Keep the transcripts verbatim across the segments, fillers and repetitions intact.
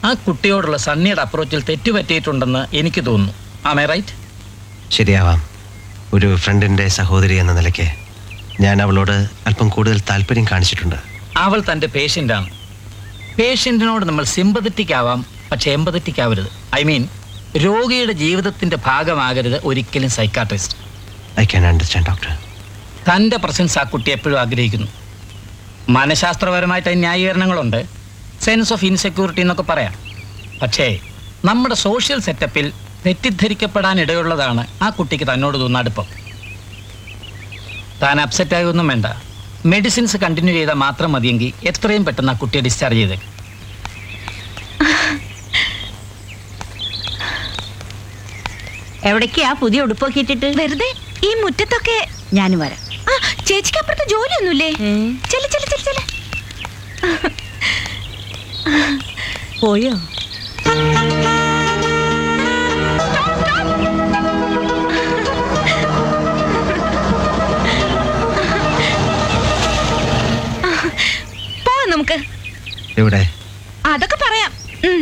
ആ കുട്ടിയോടുള്ള സണ്ണിയുടെ അപ്രോച്ചിൽ തെറ്റുപറ്റിയിട്ടുണ്ടെന്ന് എനിക്ക് തോന്നുന്നു. ആമേ റൈറ്റ്? ശരിയാവാം. ഒരു ഫ്രണ്ടിൻ്റെ സഹോദരി എന്ന നിലയ്ക്ക് ഞാൻ അവളോട് അല്പം കൂടുതൽ താല്പര്യം കാണിച്ചിട്ടുണ്ട്. അവൾ തൻ്റെ പേഷ്യൻ്റാണ്. പേഷ്യൻറ്റിനോട് നമ്മൾ സിമ്പതറ്റിക് ആവാം, പക്ഷെ എമ്പതറ്റിക് ആവരുത്. ഐ മീൻ രോഗിയുടെ ജീവിതത്തിൻ്റെ ഭാഗമാകരുത് ഒരിക്കലും psychiatrist. I can understand doctor. തൻ്റെ പ്രസൻസ് ആ കുട്ടി എപ്പോഴും ആഗ്രഹിക്കുന്നു. മനഃശാസ്ത്രപരമായിട്ട് ന്യായീകരണങ്ങളുണ്ട്, സെൻസ് ഓഫ് ഇൻസെക്യൂരിറ്റി എന്നൊക്കെ പറയാം. പക്ഷേ നമ്മുടെ സോഷ്യൽ സെറ്റപ്പിൽ തെറ്റിദ്ധരിക്കപ്പെടാൻ ഇടയുള്ളതാണ് ആ കുട്ടിക്ക് തന്നോട് തോന്നുന്ന അടുപ്പം. താൻ അപ്സെറ്റ് ആയൊന്നും വേണ്ട. മെഡിസിൻസ് കണ്ടിന്യൂ ചെയ്താൽ മാത്രം മതിയെങ്കിൽ എത്രയും പെട്ടെന്ന് ആ കുട്ടിയെ ഡിസ്ചാർജ് ചെയ്തേക്ക്. എവിടേക്കാ പുതിയ ഉടുപ്പൊക്കെ ഇട്ടിട്ട്? വെറുതെ ഈ മുറ്റത്തൊക്കെ. ഞാനും വരാം. ആ ചേച്ചിക്ക് അപ്പുറത്ത് ജോലിയൊന്നുമില്ലേ? ചെല ചെല ചെല ചെല പോയോ? പോവാം നമുക്ക്. എവിടെ? അതൊക്കെ പറയാം.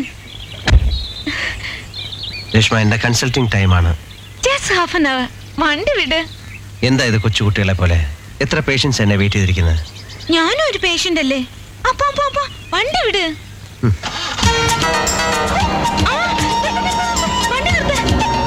രേഷ്മ, എന്റെ കൺസൾട്ടിങ് ടൈമാണ്. Just half an hour. വണ്ടി വിട്. എന്താ ഇത് കൊച്ചുകുട്ടികളെ പോലെ? എത്ര പേഷ്യൻസ് എന്നെ വെയിറ്റ് ചെയ്തിരിക്കുന്നത്? ഞാനും ഒരു പേഷ്യന്റ് അല്ലേ. അപ്പൊ അപ്പൊ വണ്ടി വിട്.